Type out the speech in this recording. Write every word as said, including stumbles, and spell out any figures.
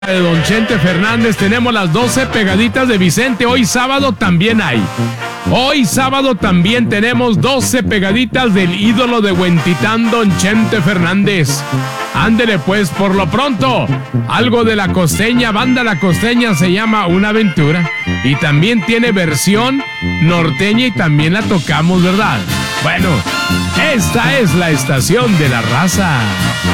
De Don Chente Fernández tenemos las doce pegaditas de Vicente. Hoy sábado también hay. Hoy sábado también tenemos doce pegaditas del ídolo de Huentitán, Don Chente Fernández. Ándele pues, por lo pronto, algo de La Costeña, banda La Costeña se llama Una Aventura. Y también tiene versión norteña y también la tocamos, ¿verdad? Bueno, esta es la estación de la raza.